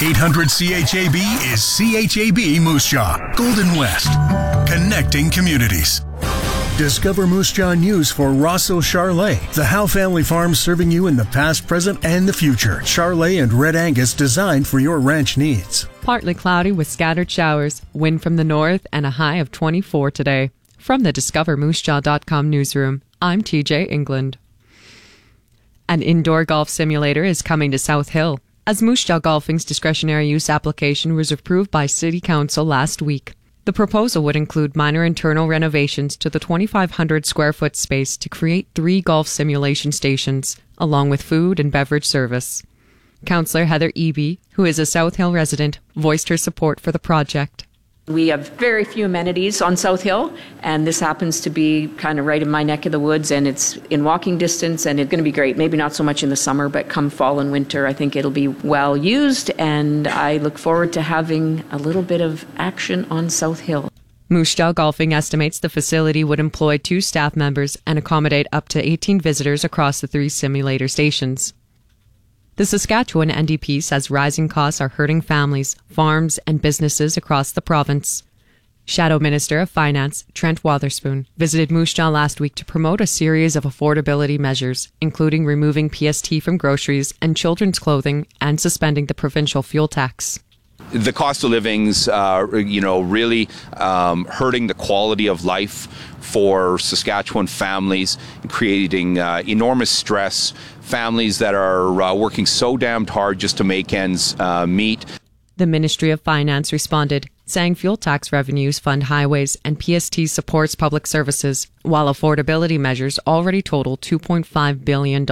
800 CHAB is CHAB Moose Jaw, Golden West, connecting communities. Discover Moose Jaw news for Rosso Charlet, the Howe family farm serving you in the past, present, and the future. Charlet and Red Angus designed for your ranch needs. Partly cloudy with scattered showers, wind from the north, and a high of 24 today. From the DiscoverMooseJaw.com newsroom, I'm TJ England. An indoor golf simulator is coming to South Hill, as Moose Jaw Golfing's discretionary use application was approved by City Council last week. The proposal would include minor internal renovations to the 2,500 square foot space to create 3 golf simulation stations, along with food and beverage service. Councillor Heather Eby, who is a South Hill resident, voiced her support for the project. We have very few amenities on South Hill, and this happens to be kind of right in my neck of the woods, and it's in walking distance, and it's going to be great. Maybe not so much in the summer, but come fall and winter, I think it'll be well used, and I look forward to having a little bit of action on South Hill. Moose Jaw Golfing estimates the facility would employ 2 staff members and accommodate up to 18 visitors across the 3 simulator stations. The Saskatchewan NDP says rising costs are hurting families, farms, and businesses across the province. Shadow Minister of Finance, Trent Wotherspoon, visited Moose Jaw last week to promote a series of affordability measures, including removing PST from groceries and children's clothing and suspending the provincial fuel tax. The cost of living's, really hurting the quality of life for Saskatchewan families, creating enormous stress. Families that are working so damned hard just to make ends meet. The Ministry of Finance responded, saying fuel tax revenues fund highways and PST supports public services, while affordability measures already total $2.5 billion.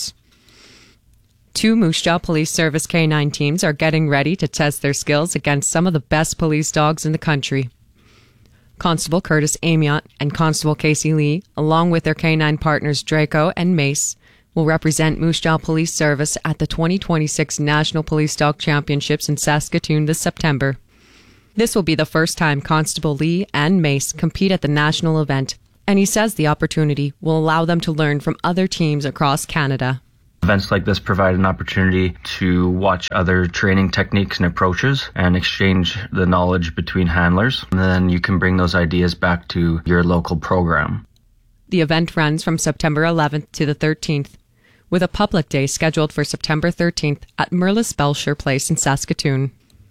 2 Moose Jaw Police Service K9 teams are getting ready to test their skills against some of the best police dogs in the country. Constable Curtis Amiot and Constable Casey Lee, along with their K9 partners Draco and Mace, will represent Moose Jaw Police Service at the 2026 National Police Dog Championships in Saskatoon this September. This will be the first time Constable Lee and Mace compete at the national event, and he says the opportunity will allow them to learn from other teams across Canada. Events like this provide an opportunity to watch other training techniques and approaches and exchange the knowledge between handlers, and then you can bring those ideas back to your local program. The event runs from September 11th to the 13th. With a public day scheduled for September 13th at Merlis Belcher Place in Saskatoon.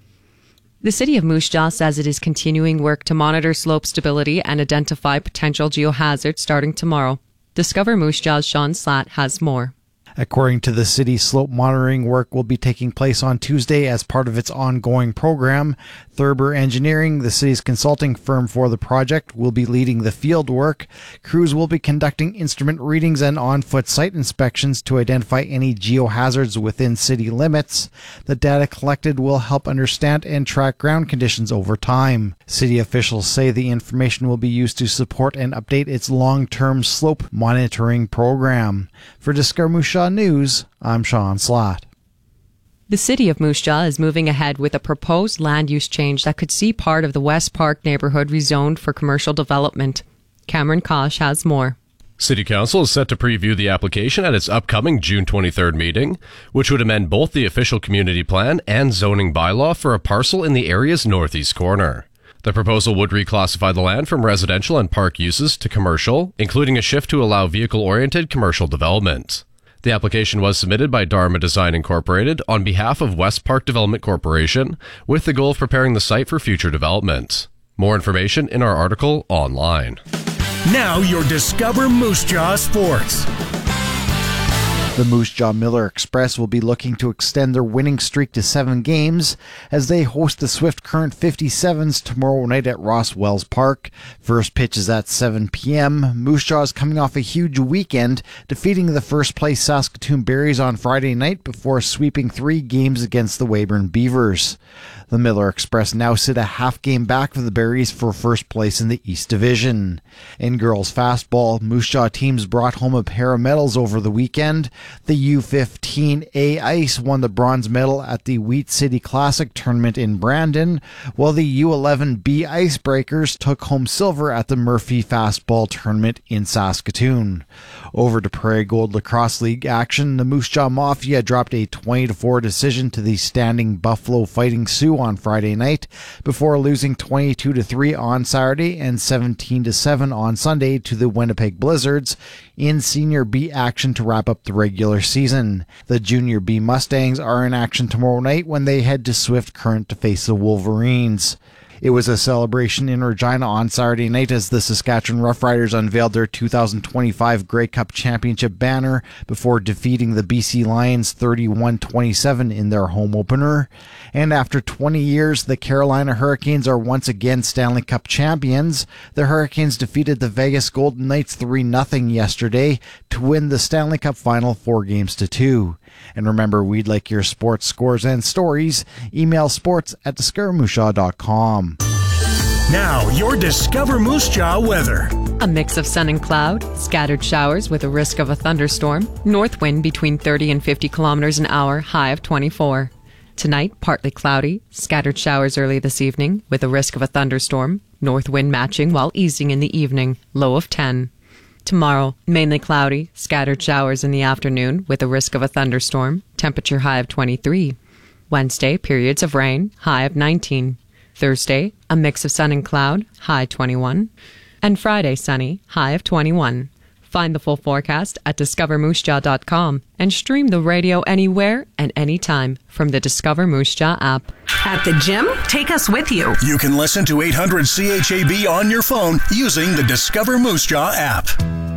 The City of Moose Jaw says it is continuing work to monitor slope stability and identify potential geohazards starting tomorrow. Discover Moose Jaw's Sean Slatt has more. According to the city, slope monitoring work will be taking place on Tuesday as part of its ongoing program. Thurber Engineering, the city's consulting firm for the project, will be leading the field work. Crews will be conducting instrument readings and on-foot site inspections to identify any geohazards within city limits. The data collected will help understand and track ground conditions over time. City officials say the information will be used to support and update its long-term slope monitoring program. For Discover Moose Jaw News, I'm Sean Slatt. The City of Moose Jaw is moving ahead with a proposed land use change that could see part of the West Park neighborhood rezoned for commercial development. Cameron Kosh has more. City Council is set to preview the application at its upcoming June 23rd meeting, which would amend both the official community plan and zoning bylaw for a parcel in the area's northeast corner. The proposal would reclassify the land from residential and park uses to commercial, including a shift to allow vehicle-oriented commercial development. The application was submitted by Dharma Design Incorporated on behalf of West Park Development Corporation, with the goal of preparing the site for future development. More information in our article online. Now your Discover Moose Jaw Sports. The Moose Jaw Miller Express will be looking to extend their winning streak to 7 games as they host the Swift Current 57s tomorrow night at Ross Wells Park. First pitch is at 7 p.m. Moose Jaw is coming off a huge weekend, defeating the first-place Saskatoon Berries on Friday night before sweeping 3 games against the Weyburn Beavers. The Miller Express now sit a half game back of the Berries for first place in the East Division. In girls fastball, Moose Jaw teams brought home a pair of medals over the weekend. The U15A Ice won the bronze medal at the Wheat City Classic tournament in Brandon, while the U11B Icebreakers took home silver at the Murphy Fastball tournament in Saskatoon. Over to Prairie Gold Lacrosse League action, the Moose Jaw Mafia dropped a 20-4 decision to the standing Buffalo Fighting Sioux on Friday night before losing 22-3 on Saturday and 17-7 on Sunday to the Winnipeg Blizzards in Senior B action to wrap up the regular season. The Junior B Mustangs are in action tomorrow night when they head to Swift Current to face the Wolverines. It was a celebration in Regina on Saturday night as the Saskatchewan Roughriders unveiled their 2025 Grey Cup Championship banner before defeating the BC Lions 31-27 in their home opener. And after 20 years, the Carolina Hurricanes are once again Stanley Cup champions. The Hurricanes defeated the Vegas Golden Knights 3-0 yesterday to win the Stanley Cup final 4-2. And remember, we'd like your sports scores and stories. Email sports@discovermoosjaw.com. Now, your Discover Moose Jaw weather. A mix of sun and cloud, scattered showers with a risk of a thunderstorm, north wind between 30 and 50 kilometers an hour, high of 24. Tonight, partly cloudy, scattered showers early this evening with a risk of a thunderstorm, north wind matching while easing in the evening, low of 10. Tomorrow, mainly cloudy, scattered showers in the afternoon with a risk of a thunderstorm, temperature high of 23. Wednesday, periods of rain, high of 19. Thursday, a mix of sun and cloud, high 21. And Friday, sunny, high of 21. Find the full forecast at discovermoosejaw.com and stream the radio anywhere and anytime from the Discover Moose Jaw app. At the gym, take us with you. You can listen to 800 CHAB on your phone using the Discover Moose Jaw app.